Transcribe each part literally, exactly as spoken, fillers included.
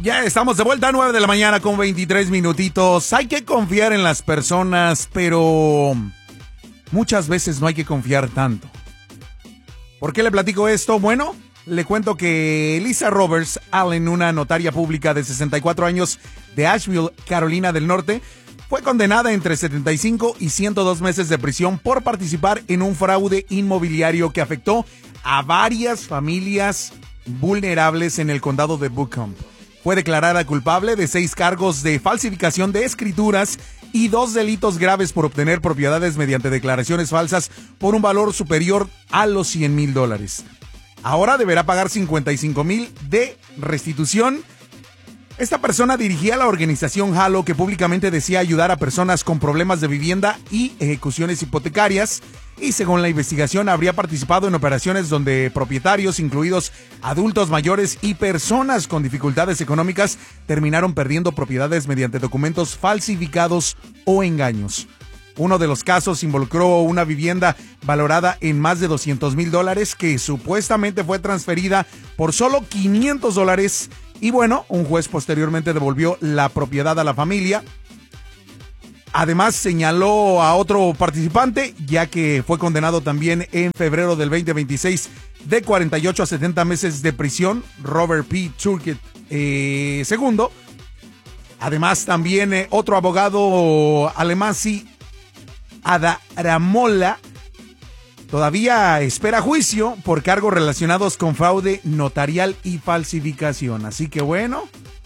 Ya estamos de vuelta a nueve de la mañana con veintitrés minutitos. Hay que confiar en las personas, pero muchas veces no hay que confiar tanto. ¿Por qué le platico esto? Bueno, le cuento que Lisa Roberts Allen, una notaria pública de sesenta y cuatro años de Asheville, Carolina del Norte, fue condenada entre setenta y cinco y ciento dos meses de prisión por participar en un fraude inmobiliario que afectó a varias familias vulnerables en el condado de Buncombe. Fue declarada culpable de seis cargos de falsificación de escrituras y dos delitos graves por obtener propiedades mediante declaraciones falsas por un valor superior a los cien mil dólares. Ahora deberá pagar cincuenta y cinco mil de restitución. Esta persona dirigía la organización Halo, que públicamente decía ayudar a personas con problemas de vivienda y ejecuciones hipotecarias, y según la investigación habría participado en operaciones donde propietarios, incluidos adultos mayores y personas con dificultades económicas, terminaron perdiendo propiedades mediante documentos falsificados o engaños. Uno de los casos involucró una vivienda valorada en más de doscientos mil dólares que supuestamente fue transferida por solo quinientos dólares. Y bueno, un juez posteriormente devolvió la propiedad a la familia. Además, señaló a otro participante, ya que fue condenado también en febrero del veinte veintiséis de cuarenta y ocho a setenta meses de prisión, Robert P. Turkett eh, segundo. Además, también eh, otro abogado Alemasi Adaramola todavía espera juicio por cargos relacionados con fraude notarial y falsificación. Así que bueno,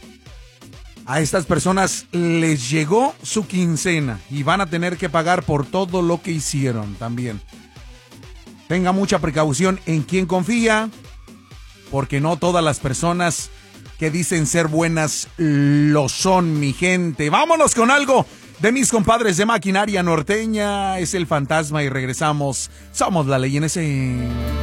a estas personas les llegó su quincena y van a tener que pagar por todo lo que hicieron también. Tenga mucha precaución en quién confía, porque no todas las personas que dicen ser buenas lo son, mi gente. Vámonos con algo de mis compadres de Maquinaria Norteña. Es El Fantasma y regresamos. Somos la Ley N S.